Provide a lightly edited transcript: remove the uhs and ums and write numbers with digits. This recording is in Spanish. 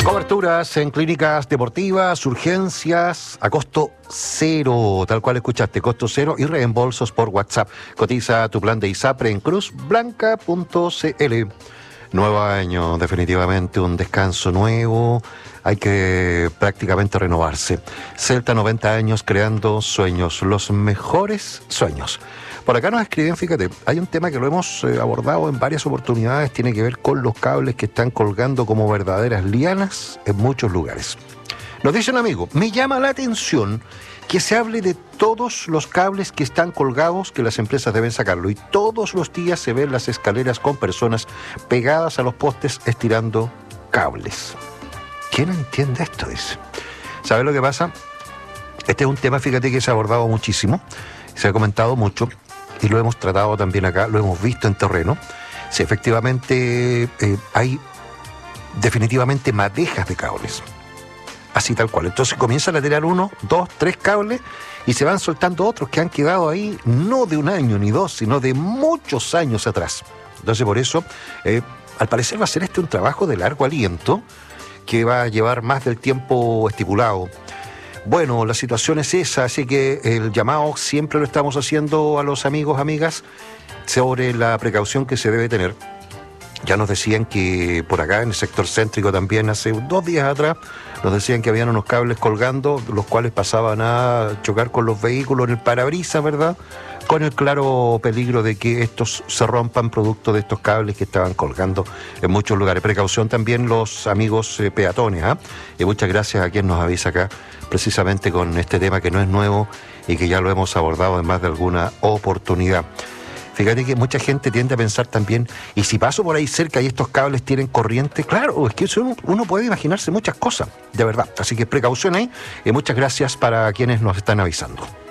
Coberturas en clínicas deportivas, urgencias a costo cero, tal cual escuchaste, costo cero y reembolsos por WhatsApp. Cotiza tu plan de ISAPRE en cruzblanca.cl. Nuevo año, definitivamente un descanso nuevo, hay que prácticamente renovarse. Celta, 90 años creando sueños, los mejores sueños. Por acá nos escriben, fíjate, hay un tema que lo hemos abordado en varias oportunidades, tiene que ver con los cables que están colgando como verdaderas lianas en muchos lugares. Nos dice un amigo, me llama la atención que se hable de todos los cables que están colgados, que las empresas deben sacarlo, y todos los días se ven las escaleras con personas pegadas a los postes estirando cables. ¿Quién entiende esto? Dice. ¿Sabes lo que pasa? Este es un tema, fíjate, que se ha abordado muchísimo, se ha comentado mucho, y lo hemos tratado también acá, lo hemos visto en terreno. Sí, efectivamente hay definitivamente madejas de cables. Así tal cual. Entonces comienzan a tirar 1, 2, 3 cables y se van soltando otros que han quedado ahí no de un año ni dos, sino de muchos años atrás. Entonces por eso, al parecer va a ser un trabajo de largo aliento que va a llevar más del tiempo estipulado. Bueno, la situación es esa, así que el llamado siempre lo estamos haciendo a los amigos, amigas, sobre la precaución que se debe tener. Ya nos decían que por acá en el sector céntrico también hace 2 días atrás nos decían que habían unos cables colgando, los cuales pasaban a chocar con los vehículos en el parabrisas, ¿verdad? Con el claro peligro de que estos se rompan producto de estos cables que estaban colgando en muchos lugares. Precaución también los amigos peatones, ¿ah? Y muchas gracias a quien nos avisa acá precisamente con este tema que no es nuevo y que ya lo hemos abordado en más de alguna oportunidad. Fíjate que mucha gente tiende a pensar también, y si paso por ahí cerca y estos cables tienen corriente, claro, es que uno puede imaginarse muchas cosas, de verdad. Así que precaución ahí y muchas gracias para quienes nos están avisando.